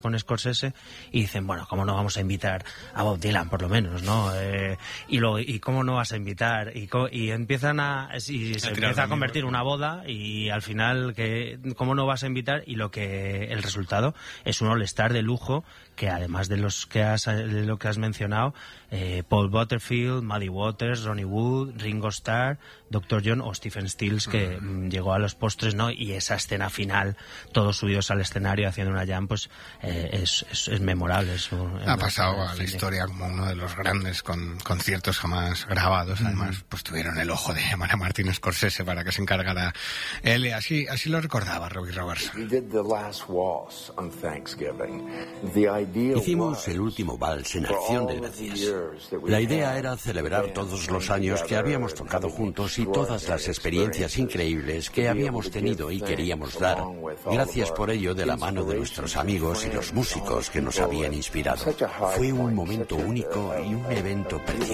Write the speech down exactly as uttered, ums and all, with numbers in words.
con Scorsese y dicen, bueno, ¿cómo no vamos a invitar a Bob Dylan, por lo menos, ¿no? Eh, y, lo, y ¿cómo no vas a invitar? Y, co y empiezan a... Y se empieza a convertir una boda y al final, que ¿cómo no vas a invitar? Y lo que el resultado es un all-star de lujo que además de los que has, de lo que has mencionado, eh, Paul Butterfield, Muddy Waters, Ronnie Wood, Ringo Starr, doctor John o Stephen Stills, que mm, llegó a los postres, ¿no? Y esa escena final, todos subidos al escenario haciendo una jam, pues eh, es, es, es memorable. Es, ha pasado a la historia como uno de los grandes con, conciertos jamás grabados. Además, uh-huh. pues tuvieron el ojo de llamar a Martin Scorsese para que se encargara él. Así, así lo recordaba Robbie Robertson. Hicimos el último vals en Acción de Gracias. La idea era celebrar todos los años que habíamos tocado juntos y todas las experiencias increíbles que habíamos tenido y queríamos dar. Gracias por ello de la mano de nuestros amigos y los músicos que nos habían inspirado. Fue un momento único y un evento precioso.